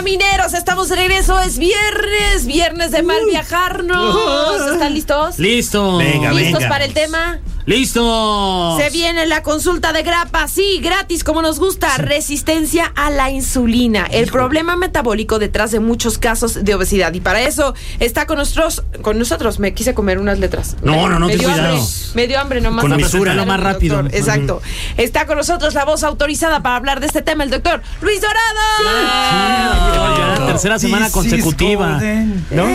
Camineros, estamos de regreso, es viernes de mal viajarnos. ¿Están listos? Listo. ¿Listos para el tema? ¡Listo! Se viene la consulta de grapa, sí, gratis, como nos gusta. Resistencia a la insulina, el problema metabólico detrás de muchos casos de obesidad. Y para eso está con nosotros. Me quise comer unas letras. No, ten cuidado. Me dio hambre nomás. Con mesura, lo más rápido. Exacto. Está con nosotros la voz autorizada para hablar de este tema, el doctor Luis Dorado. Tercera semana consecutiva. ¿No?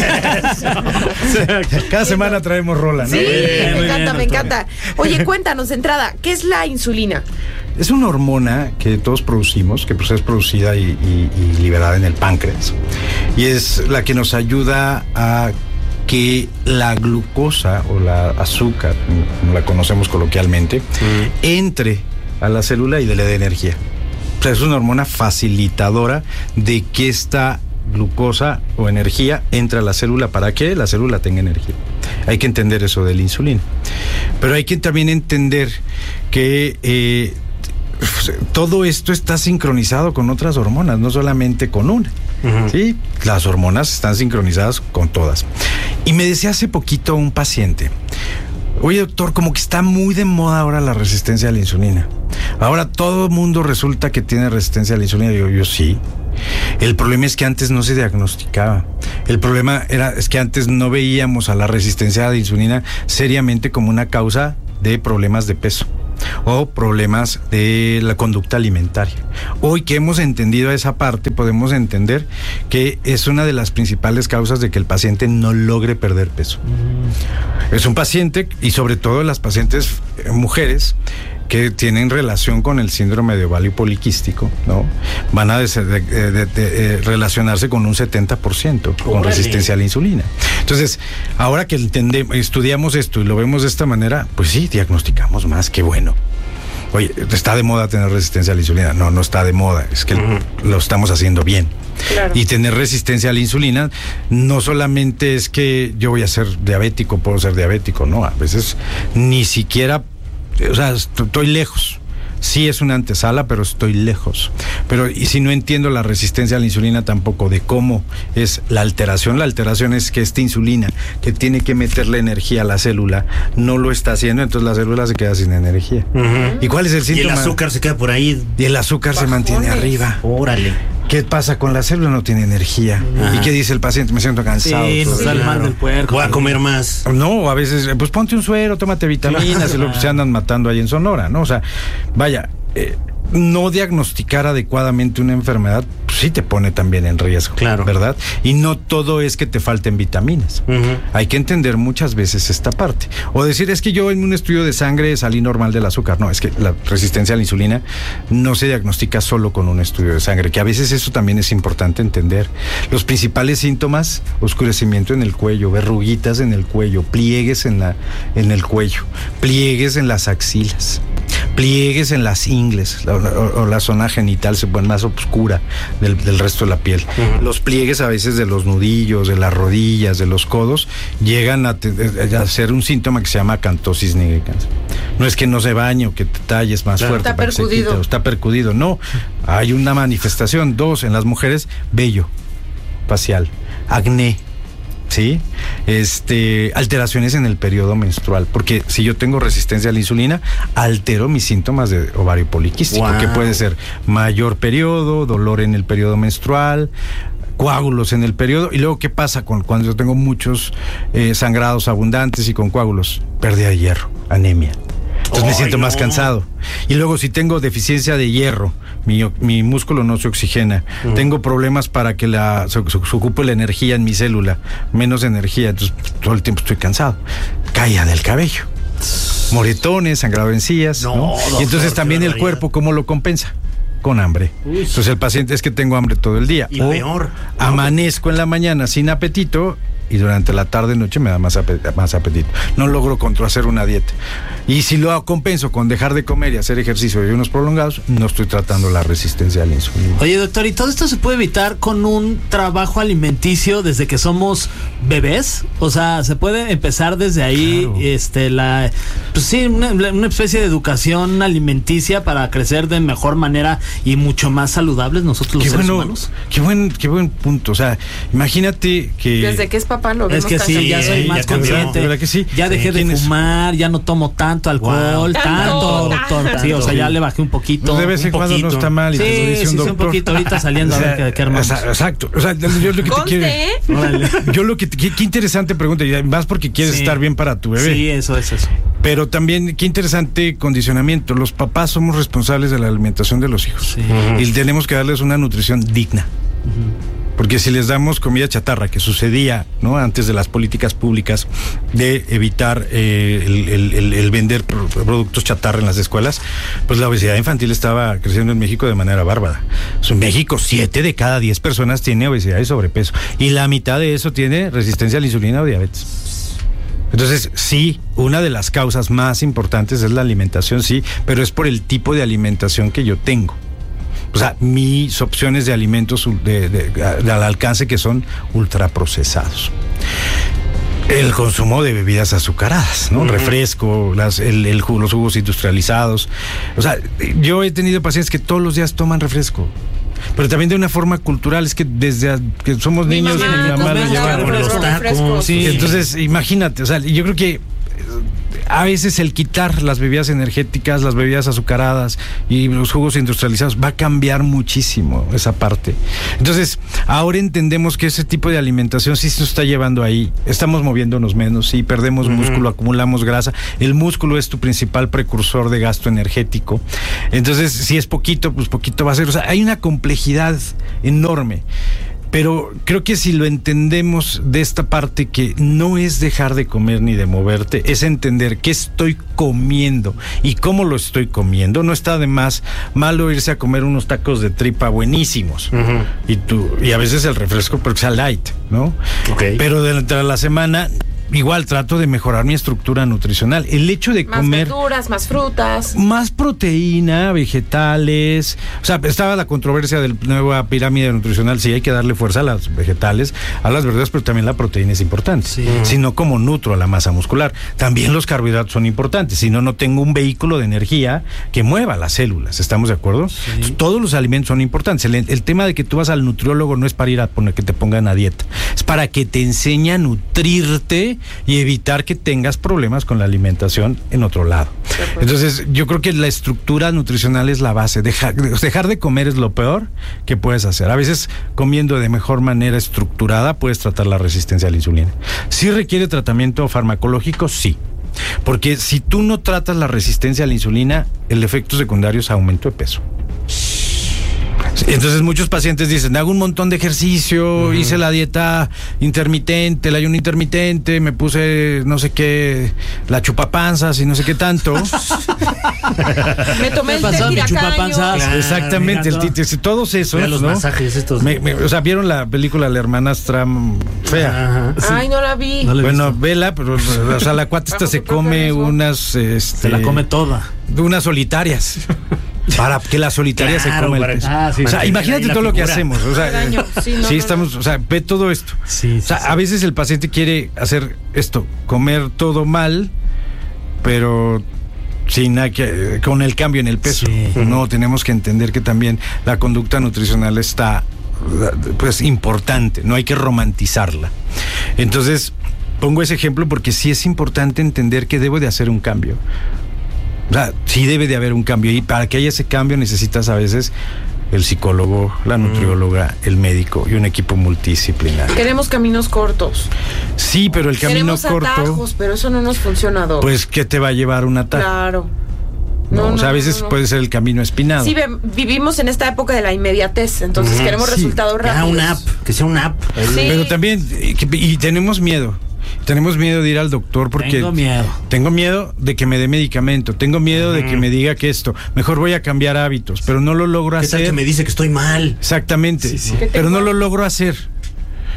Cada semana traemos rola, ¿no? Sí, me encanta. Oye, cuéntanos de entrada, ¿qué es la insulina? Es una hormona que todos producimos, que pues es producida y liberada en el páncreas. Y es la que nos ayuda a que la glucosa o la azúcar, como la conocemos coloquialmente, entre a la célula y le dé energía. O sea, es una hormona facilitadora de que esta glucosa o energía entra a la célula para que la célula tenga energía. Hay que entender eso de la insulina. Pero hay que también entender que todo esto está sincronizado con otras hormonas, no solamente con una. ¿Sí? Las hormonas están sincronizadas con todas. Y me decía hace poquito un paciente: oye, doctor, como que está muy de moda ahora la resistencia a la insulina. Ahora todo el mundo resulta que tiene resistencia a la insulina. Yo sí. El problema es que antes no se diagnosticaba. El problema es que antes no veíamos a la resistencia a la insulina seriamente como una causa de problemas de peso o problemas de la conducta alimentaria. Hoy que hemos entendido esa parte, podemos entender que es una de las principales causas de que el paciente no logre perder peso. Es un paciente, y sobre todo las pacientes mujeres que tienen relación con el síndrome de ovario poliquístico, ¿no? Van a relacionarse con un 70% con resistencia a la insulina. Entonces, ahora que estudiamos esto y lo vemos de esta manera, pues sí, diagnosticamos más, qué bueno. Oye, ¿está de moda tener resistencia a la insulina? No está de moda, es que lo estamos haciendo bien. Claro. Y tener resistencia a la insulina no solamente es que yo voy a ser diabético, puedo ser diabético, no, a veces ni siquiera, o sea, estoy lejos. Sí es una antesala, pero estoy lejos. Pero y si no entiendo la resistencia a la insulina tampoco, de cómo es la alteración es que esta insulina que tiene que meterle energía a la célula no lo está haciendo, entonces la célula se queda sin energía. ¿Y cuál es el síntoma? Y el azúcar se queda por ahí. Y el azúcar se mantiene arriba. Órale. ¿Qué pasa con la célula? No tiene energía. ¿Y qué dice el paciente? Me siento cansado. Sí, nos sale mal del puerco. Voy a comer más. No, a veces, pues ponte un suero, tómate vitaminas, y lo que se andan matando ahí en Sonora, ¿no? O sea, vaya, no diagnosticar adecuadamente una enfermedad, pues sí te pone también en riesgo, claro, ¿verdad? Y no todo es que te falten vitaminas. Hay que entender muchas veces esta parte. O decir, es que yo en un estudio de sangre salí normal del azúcar. No, es que la resistencia a la insulina no se diagnostica solo con un estudio de sangre, que a veces eso también es importante entender. Los principales síntomas: oscurecimiento en el cuello, verruguitas en el cuello, pliegues en el cuello, pliegues en las axilas, pliegues en las ingles, o la zona genital se pone más oscura del resto de la piel. Los pliegues a veces de los nudillos, de las rodillas, de los codos, llegan a ser un síntoma que se llama acantosis nigricans. No es que no se bañe o que te talles más fuerte. Está percudido. Está percudido, no. Hay una manifestación. 2, en las mujeres, vello facial, acné. ¿Sí? Alteraciones en el periodo menstrual, porque si yo tengo resistencia a la insulina, altero mis síntomas de ovario poliquístico, que puede ser mayor periodo, dolor en el periodo menstrual, coágulos en el periodo. Y luego, ¿qué pasa cuando yo tengo muchos sangrados abundantes y con coágulos? Pérdida de hierro, anemia. Entonces me siento más cansado. Y luego, si tengo deficiencia de hierro, mi músculo no se oxigena, tengo problemas para que se ocupe la energía en mi célula, menos energía, entonces todo el tiempo estoy cansado. Caída del cabello, moretones, sangrado de encías, ¿no? Y entonces también el cuerpo, ¿cómo lo compensa? Con hambre. Entonces el paciente, es que tengo hambre todo el día. Y peor, amanezco en la mañana sin apetito y durante la tarde noche me da más apetito. No logro hacer una dieta. Y si lo compenso con dejar de comer y hacer ejercicio y unos prolongados, no estoy tratando la resistencia a la insulina. Oye, doctor, ¿y todo esto se puede evitar con un trabajo alimenticio desde que somos bebés? O sea, ¿se puede empezar desde ahí, claro. Pues sí, una especie de educación alimenticia para crecer de mejor manera y mucho más saludables nosotros los seres humanos? Qué buen punto. O sea, imagínate que... Desde que es papá lo vemos. Es que sí, ya soy más consciente. ¿Verdad que sí? Ya dejé de fumar, ya no tomo tanto alcohol, tanto, doctor. Sí, o sea, ya le bajé un poquito. De vez en cuando no está mal. Sí, sí, un poquito. Ahorita saliendo a ver qué hermoso. Exacto. O sea, yo lo que te quiero... Yo lo que... Qué interesante pregunta. Y más porque quieres estar bien para tu bebé. Sí, eso es eso. Pero también, qué interesante condicionamiento. Los papás somos responsables de la alimentación de los hijos. Sí. Y tenemos que darles una nutrición digna. Porque si les damos comida chatarra, que sucedía, ¿no?, antes de las políticas públicas de evitar el vender productos chatarra en las escuelas, pues la obesidad infantil estaba creciendo en México de manera bárbara. En México, 7 de cada 10 personas tiene obesidad y sobrepeso. Y la mitad de eso tiene resistencia a la insulina o diabetes. Entonces, sí, una de las causas más importantes es la alimentación, sí, pero es por el tipo de alimentación que yo tengo. O sea, mis opciones de alimentos al alcance que son ultraprocesados. El consumo de bebidas azucaradas, ¿no? Refresco, los jugos industrializados. O sea, yo he tenido pacientes que todos los días toman refresco. Pero también de una forma cultural, es que desde que somos niños, mi mamá lo lleva con los tacos. Sí. Entonces, imagínate, o sea, yo creo que a veces el quitar las bebidas energéticas, las bebidas azucaradas y los jugos industrializados va a cambiar muchísimo esa parte. Entonces, ahora entendemos que ese tipo de alimentación sí se está llevando ahí. Estamos moviéndonos menos, sí, perdemos músculo, acumulamos grasa. El músculo es tu principal precursor de gasto energético. Entonces, si es poquito, pues poquito va a ser. O sea, hay una complejidad enorme. Pero creo que si lo entendemos de esta parte, que no es dejar de comer ni de moverte, es entender qué estoy comiendo y cómo lo estoy comiendo. No está de más malo irse a comer unos tacos de tripa buenísimos y a veces el refresco, pero que sea light, ¿no? Okay. Pero durante la semana igual trato de mejorar mi estructura nutricional. El hecho de comer más verduras, más frutas, más proteína, vegetales. O sea, estaba la controversia de la nueva pirámide nutricional. Sí, hay que darle fuerza a las vegetales, a las verduras, pero también la proteína es importante. Sí. Si no, como nutro a la masa muscular. También los carbohidratos son importantes. Si no, no tengo un vehículo de energía que mueva las células. ¿Estamos de acuerdo? Sí. Entonces, todos los alimentos son importantes. El tema de que tú vas al nutriólogo no es para ir a poner que te pongan a dieta. Es para que te enseñe a nutrirte y evitar que tengas problemas con la alimentación en otro lado. Entonces, yo creo que la estructura nutricional es la base. Dejar de comer es lo peor que puedes hacer. A veces, comiendo de mejor manera estructurada, puedes tratar la resistencia a la insulina. ¿Sí requiere tratamiento farmacológico? Sí. Porque si tú no tratas la resistencia a la insulina, el efecto secundario es aumento de peso. Entonces muchos pacientes dicen, hago un montón de ejercicio, hice la dieta intermitente, el ayuno intermitente, me puse no sé qué, la chupapanzas y no sé qué tanto. Me tomé el té tiracaño. Claro, exactamente, todos esos, los ¿no? masajes estos. O sea, ¿vieron la película La Hermanastra Fea? Sí. Ay, no la vi. No bueno, vela, pero o sea, la cuata esta se come unas... se la come toda. Unas solitarias. Para que la solitaria se coma el peso. O sea, imagínate todo lo que hacemos. O sea, estamos, o sea, ve todo esto. O sea, a veces el paciente quiere hacer esto, comer todo mal, pero sin nada que, con el cambio en el peso. No, tenemos que entender que también la conducta nutricional está, pues, importante. No hay que romantizarla. Entonces, pongo ese ejemplo porque sí es importante entender que debo de hacer un cambio. O sea, sí debe de haber un cambio, y para que haya ese cambio necesitas a veces el psicólogo, la nutrióloga, el médico y un equipo multidisciplinario. Queremos caminos cortos. Sí, pero el camino corto... Queremos atajos, pero eso no nos funciona. Pues, ¿qué te va a llevar un atajo? Claro. O sea, a veces puede ser el camino espinado. Sí, vivimos en esta época de la inmediatez, entonces queremos resultados rápidos. Que sea una app. Sí. Pero también, y tenemos miedo. Tenemos miedo de ir al doctor porque... Tengo miedo de que me dé medicamento. Tengo miedo de que me diga que esto... Mejor voy a cambiar hábitos, pero no lo logro hacer. ¿Qué tal que me dice que estoy mal? Exactamente. Sí. Pero no lo logro hacer.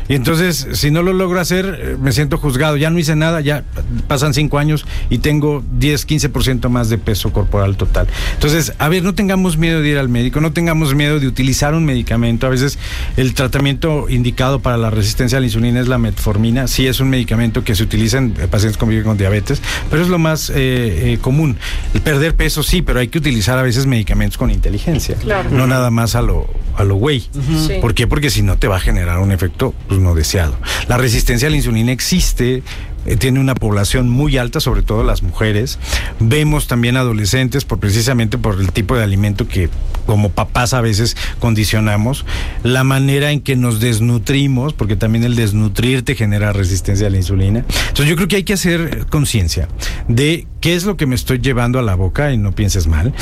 Y entonces, si no lo logro hacer, me siento juzgado. Ya no hice nada, ya pasan 5 años y tengo 10, 15% más de peso corporal total. Entonces, a ver, no tengamos miedo de ir al médico, no tengamos miedo de utilizar un medicamento. A veces el tratamiento indicado para la resistencia a la insulina es la metformina. Sí, es un medicamento que se utiliza en pacientes con diabetes, pero es lo más común. El perder peso sí, pero hay que utilizar a veces medicamentos con inteligencia. Claro. No nada más a lo güey. Sí. ¿Por qué? Porque si no te va a generar un efecto pues, no deseado. La resistencia a la insulina existe, tiene una población muy alta, sobre todo las mujeres. Vemos también adolescentes, precisamente por el tipo de alimento que como papás a veces condicionamos, la manera en que nos desnutrimos, porque también el desnutrirte genera resistencia a la insulina. Entonces yo creo que hay que hacer conciencia de qué es lo que me estoy llevando a la boca, y no pienses mal.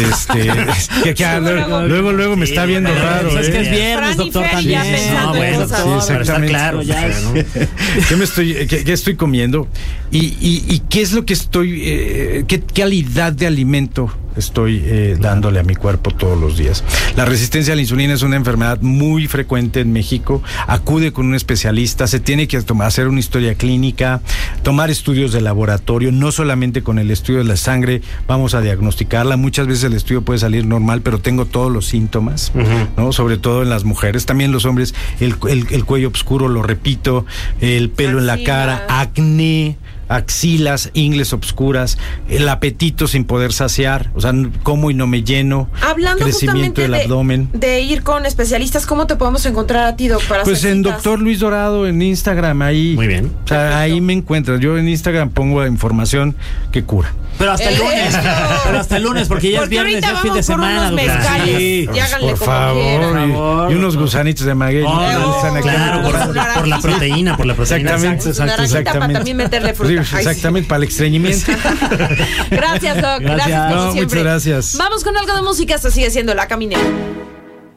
Luego me está viendo raro. Es que es viernes, doctor, también. Exactamente. Claro, ya es. ¿Qué estoy comiendo? Y qué es lo que estoy, qué calidad de alimento estoy dándole a mi cuerpo todos los días. La resistencia a la insulina es una enfermedad muy frecuente en México. Acude con un especialista, se tiene que hacer una historia clínica, tomar estudios de laboratorio, no solamente con el estudio de la sangre vamos a diagnosticarla. Muchas veces el estudio puede salir normal, pero tengo todos los síntomas, ¿no? Sobre todo en las mujeres, también los hombres, el cuello oscuro, lo repito, el pelo en la cara, acné, axilas, ingles obscuras, el apetito sin poder saciar, o sea, como y no me lleno, hablando crecimiento del abdomen. De ir con especialistas, ¿cómo te podemos encontrar a ti, Doc? Pues en Doctor Luis Dorado en Instagram, ahí. Muy bien. O sea, ahí me encuentras. Yo en Instagram pongo información que cura. Pero hasta el lunes, porque ya es viernes, ya es fin de semana. Sí. Y háganle por como favor. quieran. Y unos gusanitos de maguey. Claro, por la proteína. Exactamente. Para también meterle fruta. Exactamente, para el estreñimiento. Gracias, Doc. Gracias como siempre. Muchas gracias. Vamos con algo de música. Esto sigue siendo La Caminera.